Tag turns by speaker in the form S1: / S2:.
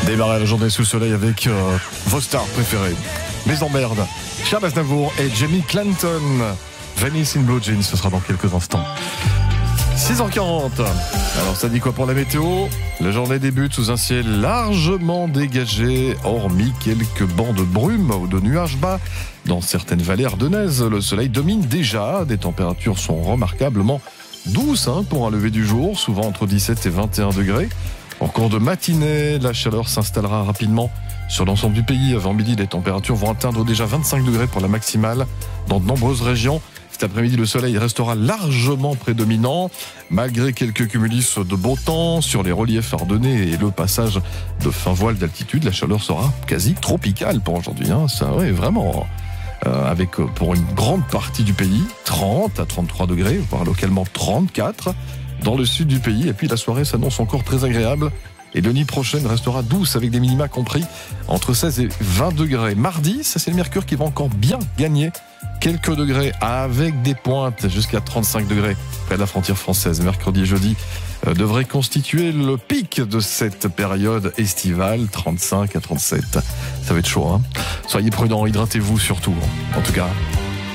S1: Démarrer la journée sous le soleil avec vos stars préférées. Les emmerdes, Charles Aznavour et Jamie Clanton. Venice in Blue Jeans, ce sera dans quelques instants. 6h40. Alors ça dit quoi pour la météo? La journée débute sous un ciel largement dégagé, hormis quelques bancs de brume ou de nuages bas. Dans certaines vallées ardennaises, le soleil domine déjà. Des températures sont remarquablement douces pour un lever du jour, souvent entre 17 et 21 degrés. En cours de matinée, la chaleur s'installera rapidement sur l'ensemble du pays. Avant midi, les températures vont atteindre déjà 25 degrés pour la maximale dans de nombreuses régions. Cet après-midi, le soleil restera largement prédominant, malgré quelques cumulus de beau temps sur les reliefs ardennais et le passage de fin voile d'altitude. La chaleur sera quasi tropicale pour aujourd'hui. Ça, oui, vraiment. Avec, pour une grande partie du pays, 30 à 33 degrés, voire localement 34 dans le sud du pays. Et puis la soirée s'annonce encore très agréable. Et la nuit prochaine restera douce avec des minima compris entre 16 et 20 degrés. Mardi, ça c'est le mercure qui va encore bien gagner quelques degrés avec des pointes jusqu'à 35 degrés près de la frontière française. Mercredi et jeudi devraient constituer le pic de cette période estivale, 35 à 37. Ça va être chaud. Soyez prudents, hydratez-vous surtout. En tout cas,